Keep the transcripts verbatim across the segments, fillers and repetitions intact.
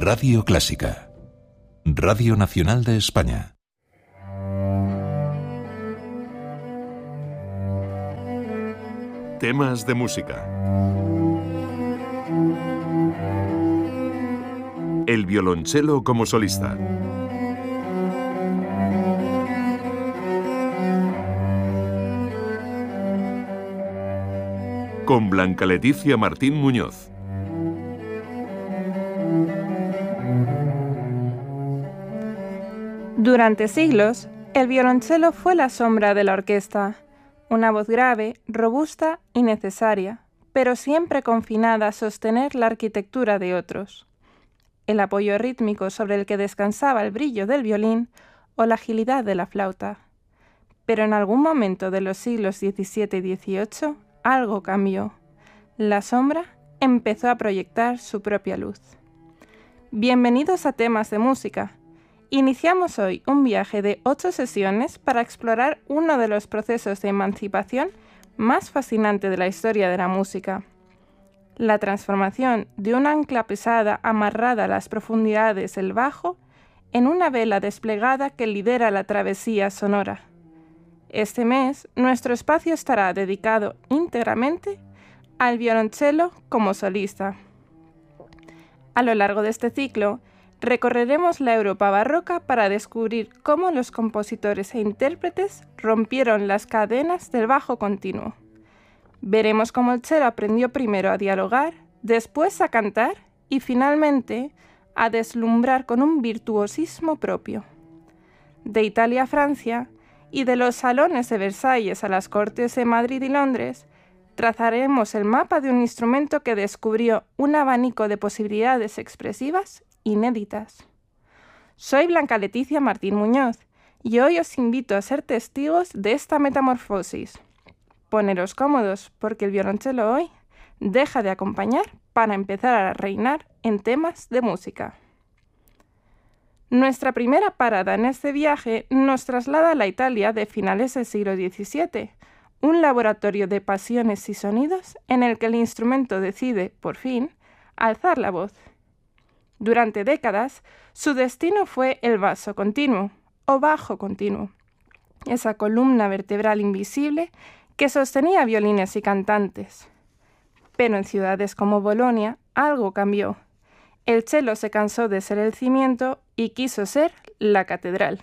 Radio Clásica, Radio Nacional de España. Temas de música. El violonchelo como solista. Con Blanca Leticia Martín Muñoz. Durante siglos, el violonchelo fue la sombra de la orquesta, una voz grave, robusta y necesaria, pero siempre confinada a sostener la arquitectura de otros, el apoyo rítmico sobre el que descansaba el brillo del violín o la agilidad de la flauta. Pero en algún momento de los siglos diecisiete y dieciocho, algo cambió. La sombra empezó a proyectar su propia luz. Bienvenidos a Temas de Música. Iniciamos hoy un viaje de ocho sesiones para explorar uno de los procesos de emancipación más fascinante de la historia de la música. La transformación de una ancla pesada amarrada a las profundidades del bajo en una vela desplegada que lidera la travesía sonora. Este mes, nuestro espacio estará dedicado íntegramente al violonchelo como solista. A lo largo de este ciclo, recorreremos la Europa barroca para descubrir cómo los compositores e intérpretes rompieron las cadenas del bajo continuo. Veremos cómo el cello aprendió primero a dialogar, después a cantar y finalmente a deslumbrar con un virtuosismo propio. De Italia a Francia y de los salones de Versalles a las cortes de Madrid y Londres, trazaremos el mapa de un instrumento que descubrió un abanico de posibilidades expresivas inéditas. Soy Blanca Leticia Martín Muñoz y hoy os invito a ser testigos de esta metamorfosis. Poneros cómodos porque el violonchelo hoy deja de acompañar para empezar a reinar en temas de música. Nuestra primera parada en este viaje nos traslada a la Italia de finales del siglo diecisiete, un laboratorio de pasiones y sonidos en el que el instrumento decide, por fin, alzar la voz. Durante décadas, su destino fue el basso continuo, o bajo continuo, esa columna vertebral invisible que sostenía violines y cantantes. Pero en ciudades como Bolonia, algo cambió. El cello se cansó de ser el cimiento y quiso ser la catedral.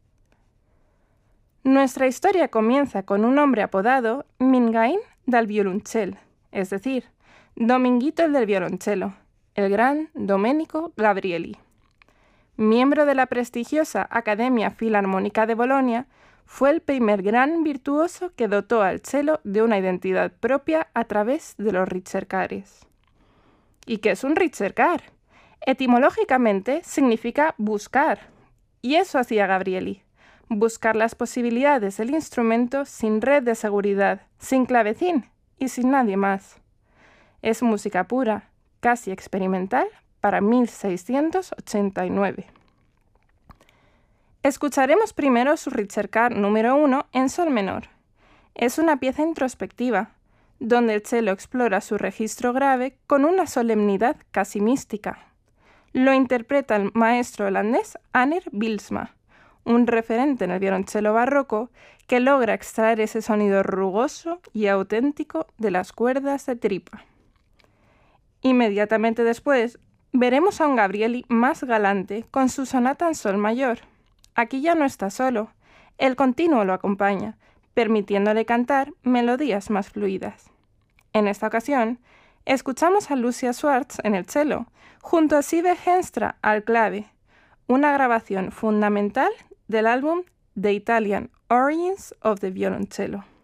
Nuestra historia comienza con un hombre apodado Mingain dal Violoncel, es decir, Dominguito el del violonchelo, el gran Domenico Gabrieli. Miembro de la prestigiosa Academia Filarmónica de Bolonia, fue el primer gran virtuoso que dotó al cello de una identidad propia a través de los ricercares. ¿Y qué es un ricercar? Etimológicamente significa buscar, y eso hacía Gabrieli, buscar las posibilidades del instrumento sin red de seguridad, sin clavecín y sin nadie más. Es música pura, casi experimental, para mil seiscientos ochenta y nueve. Escucharemos primero su ricercar número uno en sol menor. Es una pieza introspectiva, donde el cello explora su registro grave con una solemnidad casi mística. Lo interpreta el maestro holandés Anner Bylsma, un referente en el violonchelo barroco que logra extraer ese sonido rugoso y auténtico de las cuerdas de tripa. Inmediatamente después, veremos a un Gabrieli más galante con su sonata en sol mayor. Aquí ya no está solo, el continuo lo acompaña, permitiéndole cantar melodías más fluidas. En esta ocasión, escuchamos a Lucia Schwartz en el cello, junto a Sive Henstra al clave, una grabación fundamental del álbum The Italian Origins of the Violoncello.